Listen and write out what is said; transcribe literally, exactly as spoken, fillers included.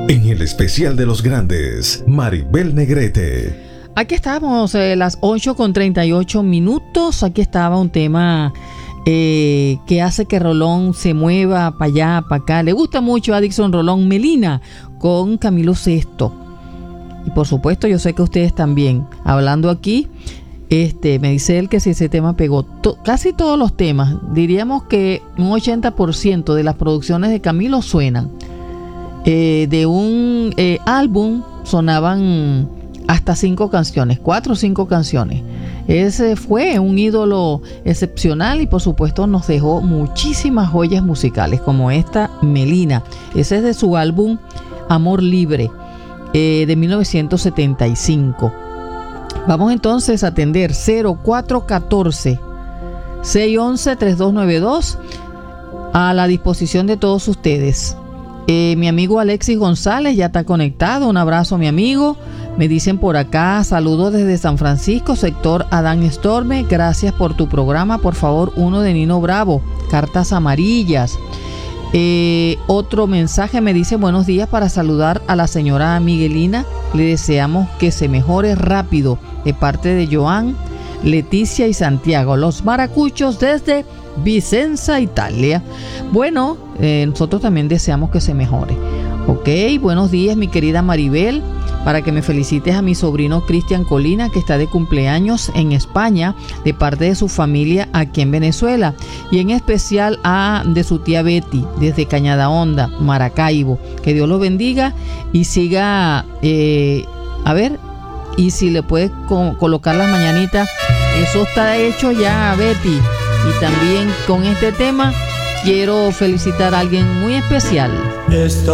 En el especial de los grandes, Maribel Negrete. Aquí estamos, eh, las ocho con treinta y ocho minutos. Aquí estaba un tema eh, que hace que Rolón se mueva para allá, para acá. Le gusta mucho a Dixon Rolón, Melina, con Camilo Sesto. Y por supuesto, yo sé que ustedes también. Hablando aquí, este, me dice él que si ese tema pegó to- casi todos los temas. Diríamos que un ochenta por ciento de las producciones de Camilo suenan. Eh, de un eh, álbum sonaban hasta cinco canciones, cuatro o cinco canciones. Ese fue un ídolo excepcional y por supuesto nos dejó muchísimas joyas musicales como esta Melina. Ese es de su álbum Amor Libre, eh, de mil novecientos setenta y cinco. Vamos entonces a atender cero cuatro uno cuatro, seis uno uno, tres dos nueve dos a la disposición de todos ustedes. Eh, mi amigo Alexis González ya está conectado. Un abrazo, mi amigo. Me dicen por acá, saludos desde San Francisco, sector Adán Storme. Gracias por tu programa. Por favor, uno de Nino Bravo, Cartas Amarillas. Eh, otro mensaje me dice, buenos días, para saludar a la señora Miguelina. Le deseamos que se mejore rápido, de parte de Joan, Leticia y Santiago, los maracuchos desde Vicenza, Italia. Bueno, eh, nosotros también deseamos que se mejore. Ok, buenos días, mi querida Maribel, para que me felicites a mi sobrino Cristian Colina, que está de cumpleaños en España, de parte de su familia aquí en Venezuela, y en especial a de su tía Betty, desde Cañada Honda, Maracaibo. Que Dios los bendiga y siga, eh, a ver, y si le puedes co- colocar las mañanitas, eso está hecho ya, Betty. Y también con este tema quiero felicitar a alguien muy especial. Esta